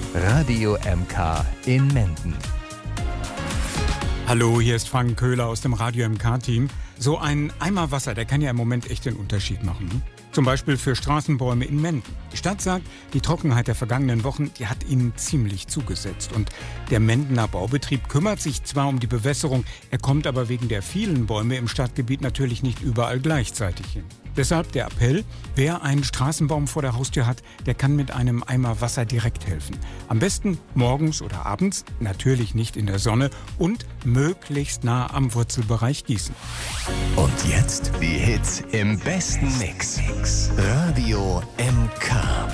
Radio MK in Menden. Hallo, hier ist Frank Köhler aus dem Radio MK-Team. So ein Eimer Wasser, der kann ja im Moment echt den Unterschied machen. Ne? Zum Beispiel für Straßenbäume in Menden. Die Stadt sagt, die Trockenheit der vergangenen Wochen, die hat ihnen ziemlich zugesetzt. Und der Mendener Baubetrieb kümmert sich zwar um die Bewässerung, er kommt aber wegen der vielen Bäume im Stadtgebiet natürlich nicht überall gleichzeitig hin. Deshalb der Appell, wer einen Straßenbaum vor der Haustür hat, der kann mit einem Eimer Wasser direkt helfen. Am besten morgens oder abends, natürlich nicht in der Sonne und möglichst nah am Wurzelbereich gießen. Und jetzt die Hits im besten Mix. Radio MK.